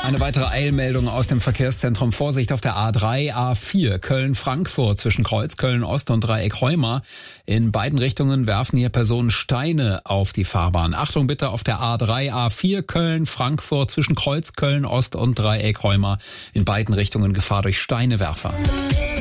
Eine weitere Eilmeldung aus dem Verkehrszentrum. Vorsicht auf der A3, A4 Köln-Frankfurt zwischen Kreuz Köln-Ost und Dreieck Heuma. In beiden Richtungen werfen hier Personen Steine auf die Fahrbahn. Achtung bitte auf der A3, A4 Köln-Frankfurt zwischen Kreuz Köln-Ost und Dreieck Heuma. In beiden Richtungen Gefahr durch Steinewerfer.